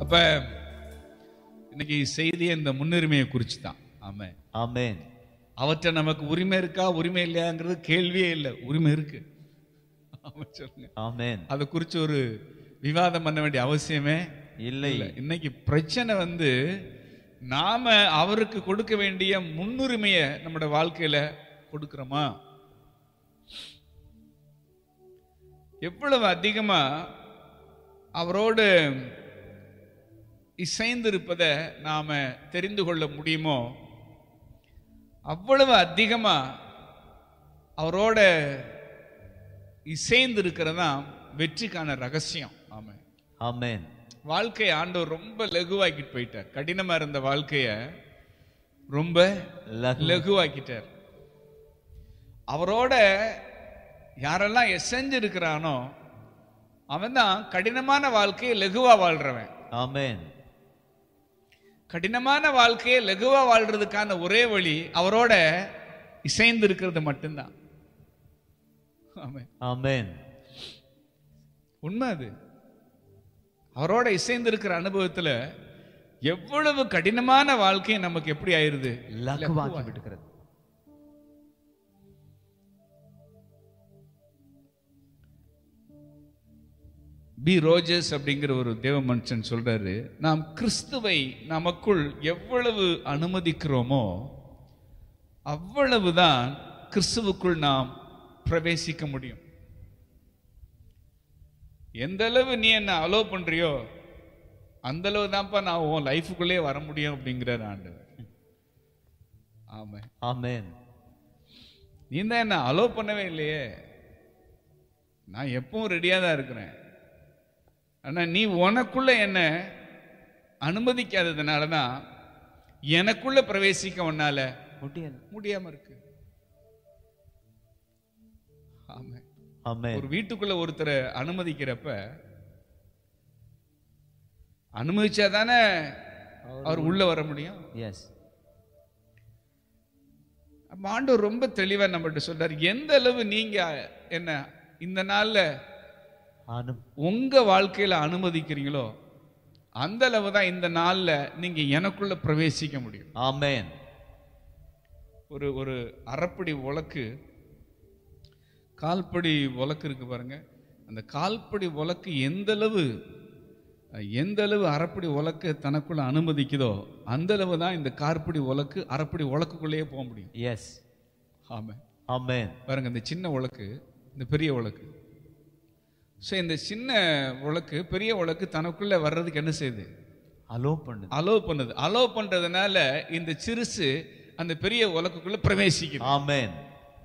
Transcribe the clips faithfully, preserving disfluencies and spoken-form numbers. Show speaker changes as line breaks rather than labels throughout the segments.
அப்ப இன்னைக்கு செய்தி இந்த முன்னுரிமையை குறித்து தான். ஆமென்
ஆமென்.
அவற்றை நமக்கு உரிமை இருக்கா உரிமை இல்லையாங்கிறது கேள்வியே இல்லை. உரிமை இருக்கு. ஆமென் சொல்லுங்க.
ஆமென்.
அதை குறித்து ஒரு விவாதம் பண்ண வேண்டிய அவசியமே
இல்லை.
இன்னைக்கு பிரச்சனை வந்து நாம அவருக்கு கொடுக்க வேண்டிய முன்னுரிமையை நம்முடைய வாழ்க்கையில கொடுக்கிறோமா? எவ்வளவு அதிகமா அவரோடு இசைந்திருப்பதை நாம தெரிந்து கொள்ள முடியுமோ அவ்வளவு அதிகமா அவரோட இசைந்து இருக்கிறதா வெற்றிக்கான ரகசியம். ஆமென்
ஆமென்.
வாழ்க்கை ஆண்டவர் ரொம்ப லகுவாக்கிட்டு போயிட்டார். கடினமா இருந்த வாழ்க்கைய ரொம்ப லகுவாக்கிட்டார். அவரோட யாரெல்லாம் எசைஞ்சு இருக்கிறானோ அவன் தான் கடினமான வாழ்க்கையை லகுவா வாழ்றவன்.
ஆமென்.
கடினமான வாழ்க்கையை லகுவா வாழ்றதுக்கான ஒரே வழி அவரோட இசைந்து இருக்கிறது மட்டும்தான். ஆமென்
ஆமென்.
உண்மை அது. அவரோட இசைந்து இருக்கிற அனுபவத்துல எவ்வளவு கடினமான வாழ்க்கை நமக்கு எப்படி ஆயிருது,
லகுவாக்கி விடுகிறது.
பி ரோஜர்ஸ் அப்படிங்கிற ஒரு தேவ மனுஷன் சொல்றாரு, நாம் கிறிஸ்துவை நமக்குள் எவ்வளவு அனுமதிக்கிறோமோ அவ்வளவுதான் கிறிஸ்துவுக்குள் நாம் பிரவேசிக்க முடியும். எந்த அளவு நீ என்ன அலோ பண்றியோ அந்த அளவு தான்ப்பா நான் உன் லைஃபுக்குள்ளே வர முடியும் அப்படிங்கிறார் ஆண்டவர். ஆமென்
ஆமென்.
நீ தான் என்ன அலோ பண்ணவே இல்லையே, நான் எப்பவும் ரெடியா தான் இருக்கிறேன். ஆனா நீ உனக்குள்ள என்ன அனுமதிக்காததுனால தான் எனக்குள்ள பிரவேசிக்க உன்னால
முடியல
முடியாம இருக்கு. ஆமென்
ஆமென்.
ஒரு வீட்டுக்குள்ள ஒருத்தரை அனுமதிக்கிறப்ப அனுமதிச்சாதானே அவர் உள்ள வர முடியும்.
எஸ்.
ஆண்டவர் ரொம்ப தெளிவா நம்மகிட்ட சொல்றாரு, எந்த அளவு நீங்க என்ன இந்த நாள்ல உங்க வாழ்க்கையில அனுமதிக்கிறீங்களோ அந்த அளவு தான் இந்த நாள்ல நீங்க எனக்குள்ள பிரவேசிக்க முடியும்.
ஆமென்.
ஒரு ஒரு அரைப்படி உலக்கு, கால்படி உலக்கு இருக்கு பாருங்க. அந்த கால்படி உலக்கு எந்த அளவு எந்த அளவு அரைப்படி உலக்கு தனக்குள்ள அனுமதிக்குதோ அந்த அளவு தான் இந்த கார்படி உலக்கு அரைப்படி உலக்குக்குள்ளேயே போக முடியும்.
எஸ்.
ஆமென்
ஆமென்.
பாருங்க, இந்த சின்ன உலக்கு இந்த பெரிய உலக்கு. ஸோ இந்த சின்ன உலக்கு பெரிய உலக்கு தனக்குள்ள வர்றதுக்கு என்ன செய்யுது?
அலோ பண்ணுது.
அலோ பண்ணுது. அலோ பண்றதுனால இந்த சிறுசு அந்த பெரிய உலக்குக்குள்ள பிரவேசிக்குது.
ஆமென்.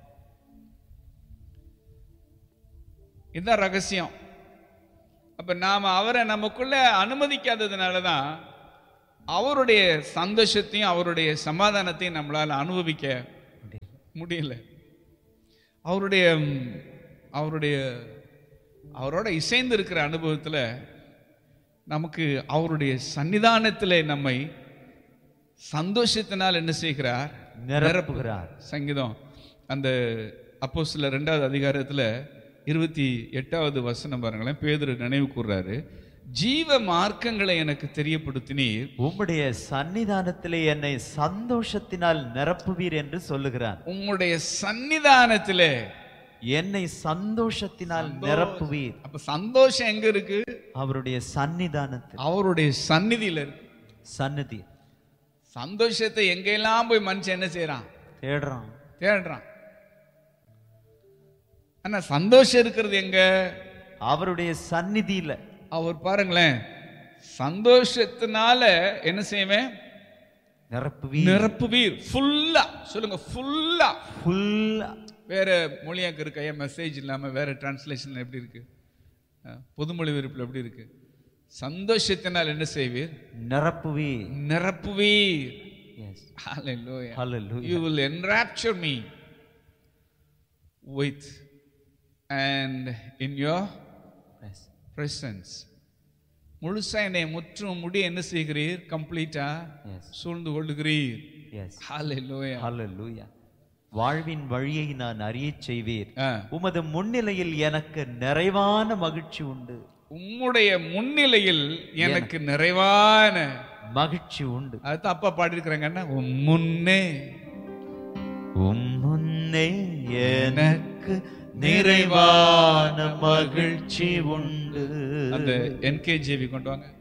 இதுதான் ரகசியம். அப்ப நாம அவரை நமக்குள்ள அனுமதிக்காததுனால தான் அவருடைய சந்தோஷத்தையும் அவருடைய சமாதானத்தையும் நம்மளால அனுபவிக்க முடியல. அவருடைய அவருடைய அவரோட இசைந்து இருக்கிற அனுபவத்துல நமக்கு அவருடைய சன்னிதானத்தில் நம்மை சந்தோஷத்தினால் என்ன செய்கிறார்?
நிரப்புகிறார்.
சங்கீதம் அந்த அப்போஸ்தலர் இரண்டாவது அதிகாரத்துல இருபத்தி எட்டாவது வசனம் பாருங்களேன். பேதுரு நினைவு கூர்றாரு, ஜீவ மார்க்கங்களை எனக்கு தெரியப்படுத்தினீர்,
உம்முடைய சன்னிதானத்திலே என்னை சந்தோஷத்தினால் நிரப்புவீர் என்று சொல்லுகிறார்.
உம்முடைய சன்னிதானத்திலே
என்னை சந்தோஷத்தினால் நிரப்புவீர்.
அப்ப சந்தோஷம் எங்க இருக்கு?
அவருடைய சன்னிதானத்தில்,
அவருடைய சந்நிதியில இருக்கு.
சந்நிதி.
சந்தோஷத்தை எங்கெல்லாம் போய் மனுஷன் என்ன செய்யறான்?
தேடுறான்
தேடுறான். ஆனா சந்தோஷம் இருக்கிறது எங்க? அவருடைய
சந்நிதியில.
அவர் பாருங்களேன், சந்தோஷத்தினால என்ன செய்வேன்?
நிரப்புவீர்.
நிரப்புவீர். ஃபுல்லா சொல்லுங்க, ஃபுல்லா.
ஃபுல்லா.
வேற மொழியாக்கு இருக்க மெசேஜ் இல்லாம வேற டிரான்ஸ்லேஷன் எப்படி இருக்கு? பொதுமொழி விருப்பில் எப்படி இருக்கு? சந்தோஷத்தினால் என்ன செய்வீர்?
நிரப்புவீர்.
நிரப்புவீர்.
Yes.
Hallelujah.
Hallelujah.
You will enrapture me with and in your
Yes.
presence. முழுசா என்னை முற்றும் முடி என்ன செய்கிறீர்? கம்ப்ளீட்டா சூழ்ந்து கொள்ளுகிறீர்.
Yes.
Hallelujah.
Hallelujah. வாழ்வின் வழியை நான் அறிய செய்வீர். உமது முன்னிலையில் எனக்கு நிறைவான மகிழ்ச்சி உண்டு.
உம்முடைய முன்னிலையில் எனக்கு நிறைவான
மகிழ்ச்சி உண்டு.
அது அப்பா பாடிருக்கிறாங்கன்னா உம் முன்னே
உம் முன்னே எனக்கு நிறைவான மகிழ்ச்சி உண்டு.
அந்த என்கேஜேவி கொண்டு வாங்க.